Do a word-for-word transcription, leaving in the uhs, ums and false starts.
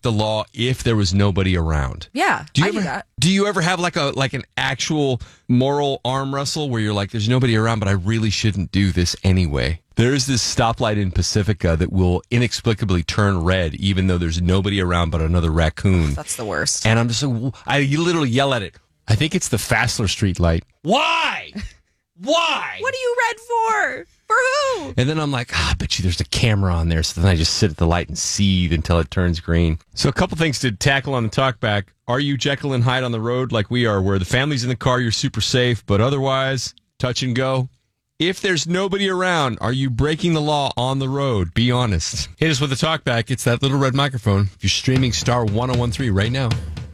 the law if there was nobody around. Yeah, do you I ever, do that. Do you ever have like a like an actual moral arm wrestle where you're like, there's nobody around, but I really shouldn't do this anyway? There's this stoplight in Pacifica that will inexplicably turn red even though there's nobody around but another raccoon. That's the worst. And I'm just like, I literally yell at it. I think it's the Fassler Street light. Why? Why? What are you red for? For who? And then I'm like, ah, I bet you there's a camera on there. So then I just sit at the light and seethe until it turns green. So a couple things to tackle on the talk back. Are you Jekyll and Hyde on the road like we are, where the family's in the car, you're super safe, but otherwise, touch and go? If there's nobody around, are you breaking the law on the road? Be honest. Hit us with a talk back. It's that little red microphone. If you're streaming Star one oh one three right now.